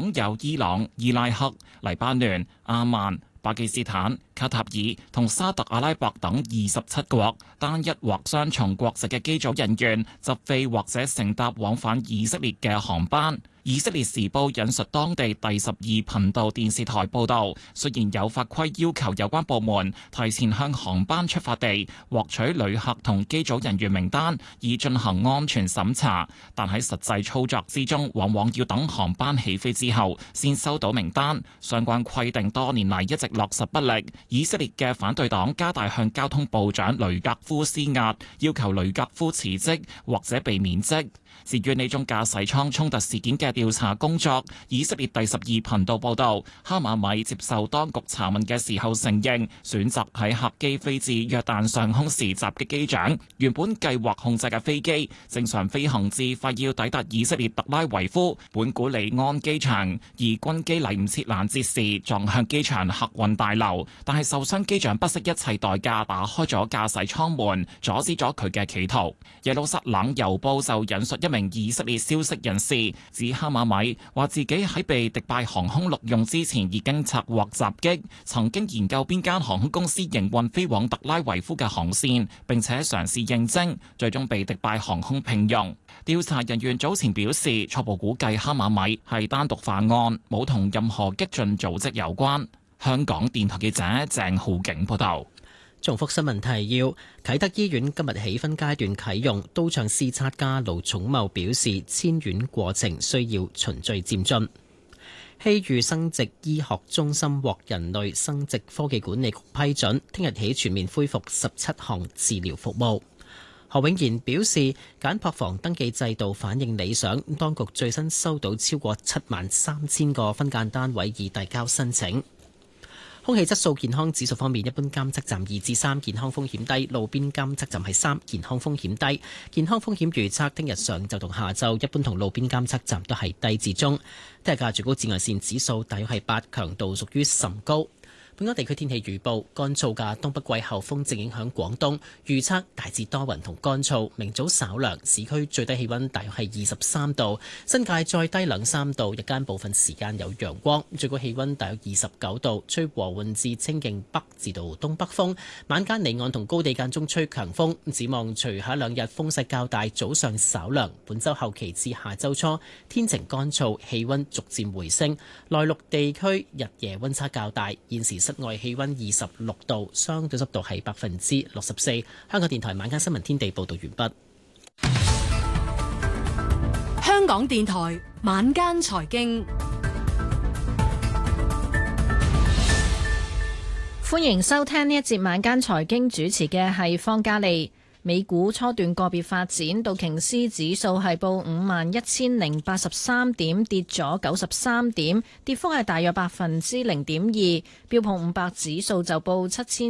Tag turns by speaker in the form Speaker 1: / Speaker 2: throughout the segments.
Speaker 1: 擁有伊朗、伊拉克、黎巴嫩、阿曼、巴基斯坦、卡塔爾同沙特阿拉伯等27國單一或雙重國籍嘅機組人員執飛或者乘搭往返以色列嘅航班。以色列時報引述當地第12頻道電視台報導，雖然有法規要求有關部門提前向航班出發地獲取旅客同機組人員名單，以進行安全審查，但喺實際操作之中，往往要等航班起飛之後先收到名單。相關規定多年嚟一直落實不力。以色列嘅反對黨加大向交通部長雷格夫施壓，要求雷格夫辭職或者被免職。至於呢宗駕駛艙衝突事件嘅調查工作，以色列第12頻道報導，哈馬米接受當局查問嘅時候承認，選擇喺客機飛至約旦上空時襲擊機長。原本計劃控制嘅飛機正常飛行至快要抵達以色列特拉維夫本古里安機場，而軍機嚟唔切攔截時撞向機場客運大樓，但係受傷機長不惜一切代價打開咗駕駛艙門，阻止咗佢嘅企圖。耶路撒冷郵報就引述一名以色列消息人士指，哈馬米話自己喺被迪拜航空錄用之前已經策劃襲擊，曾經研究邊間航空公司營運飛往特拉維夫嘅航線，並且嘗試應徵，最終被迪拜航空聘用。調查人員早前表示，初步估計哈馬米係單獨犯案，冇同任何激進組織有關。香港電台記者鄭浩景報道。
Speaker 2: 重複新聞提要：啟德醫院今日起分階段啟用，到場視察嘅盧寵茂表示，遷院過程需要循序漸進。希裕生殖醫學中心獲人類生殖科技管理局批准，聽日起全面恢復17項治療服務。何永賢表示，簡樸房登記制度反應理想，當局最新收到超過73000個分間單位已遞交申請。空氣質素健康指數方面，一般監測站2至3，健康風險低；路邊監測站係3，健康風險低。健康風險預測，聽日上晝同下晝，一般同路邊監測站都係低至中。聽日嘅最高紫外線指數大約係8，強度屬於甚高。本港地區天氣預報，乾燥嘅東北季候風正影響廣東，預測大致多雲同乾燥，明早稍涼，市區最低氣溫大約係23度，新界再低2-3度，日間部分時間有陽光，最高氣溫大約29度，吹和緩至清勁北至到東北風，晚間離岸同高地間中吹強風。展望隨後2日風勢較大，早上稍涼，本週後期至下週初天晴乾燥，氣溫逐漸回升，內陸地區日夜溫差較大，現時室外氣溫26度，相對濕度係64%。香港電台晚間新聞天地報道完畢。
Speaker 3: 香港電台晚間財經，
Speaker 4: 歡迎收聽呢一節晚間財經，主持嘅係方嘉利。美股初段個別發展，道瓊斯指數係報51,083點，跌咗93點，跌幅係大約0.2%。標普500指數就報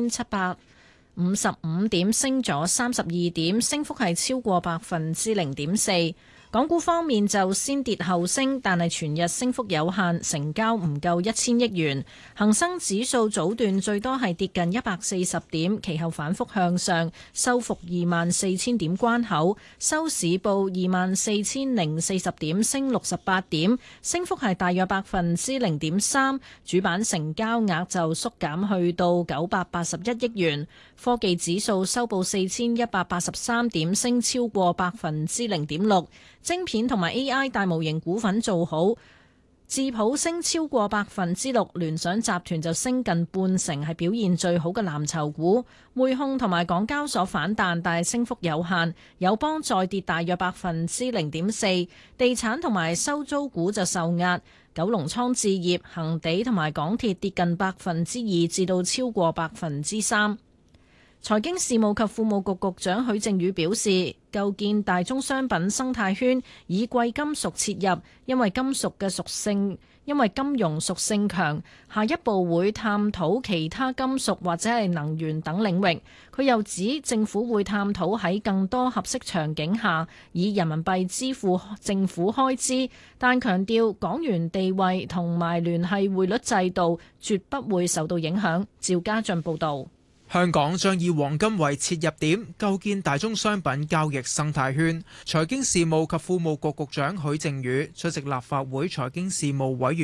Speaker 4: 7,755點，升咗32點，升幅係超過0.4%。港股方面就先跌後升，但係全日升幅有限，成交唔夠1000億元。恒生指數早段最多係跌近140點，其後反覆向上，收復24,000點關口，收市報24,040點，升68點，升幅係大約0.3%。主板成交額就縮減去到981億元。科技指數收報4,183點，升超過0.6%。晶片同埋 AI 大模型股份做好，智普升超過6%，聯想集團就升近半成，係表現最好嘅藍籌股。匯控同埋港交所反彈，但係升幅有限。友邦再跌大約0.4%，地產同埋收租股就受壓。九龍倉置業、恒地同埋港鐵跌近2%至到超過3%。財經事務及庫務局局長許正宇表示，構建大宗商品生態圈，以貴金屬切入，因為金融屬性強。下一步會探討其他金屬或者係能源等領域。佢又指政府會探討喺更多合適場景下，以人民幣支付政府開支，但強調港元地位同埋聯繫匯率制度絕不會受到影響。趙家俊報導。
Speaker 5: 香港將以黃金為切入點，構建大宗商品交易生態圈。財經事務及庫務局局長許正宇出席立法會財經事務委員